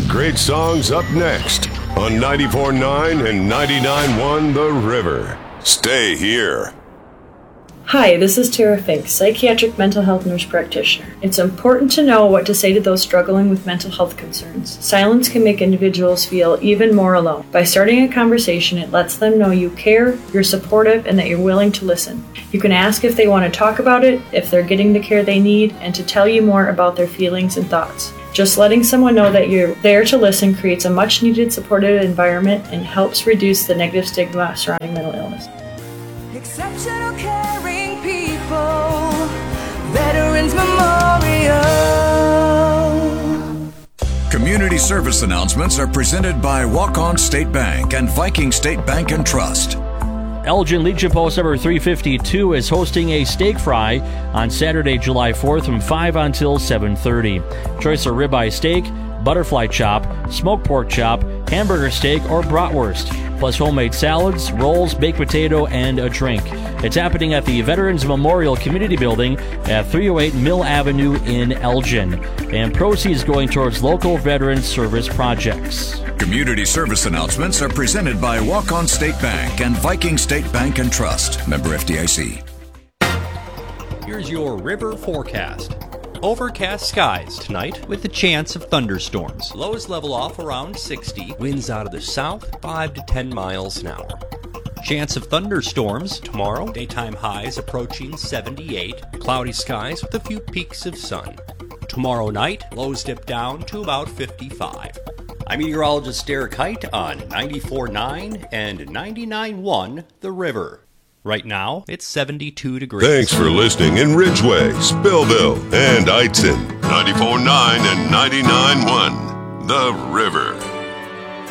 great songs up next on 94.9 and 99.1 The River. Stay here. Hi, this is Tara Fink, psychiatric mental health nurse practitioner. It's important to know what to say to those struggling with mental health concerns. Silence can make individuals feel even more alone. By starting a conversation, it lets them know you care, you're supportive, and that you're willing to listen. You can ask if they want to talk about it, if they're getting the care they need, and to tell you more about their feelings and thoughts. Just letting someone know that you're there to listen creates a much-needed supportive environment and helps reduce the negative stigma surrounding mental illness. Exceptional caring people, Veterans Memorial. Community service announcements are presented by Walk-On State Bank and Viking State Bank and Trust. Elgin Legion Post number 352 is hosting a steak fry on Saturday, July 4th from 5 until 7:30. Choice of ribeye steak, butterfly chop, smoked pork chop, hamburger steak, or bratwurst, plus homemade salads, rolls, baked potato, and a drink. It's happening at the Veterans Memorial Community Building at 308 Mill Avenue in Elgin, and proceeds going towards local veterans service projects. Community service announcements are presented by Walk-On State Bank and Viking State Bank and Trust. Member FDIC. Here's your river forecast. Overcast skies tonight with a chance of thunderstorms. Lows level off around 60. Winds out of the south 5 to 10 miles an hour. Chance of thunderstorms tomorrow. Daytime highs approaching 78. Cloudy skies with a few peaks of sun. Tomorrow night, lows dip down to about 55. I'm meteorologist Derek Height on 94.9 and 99.1 The River. Right now, it's 72 degrees. Thanks for listening in Ridgeway, Spillville, and Eitzen. 94.9 and 99.1 The River.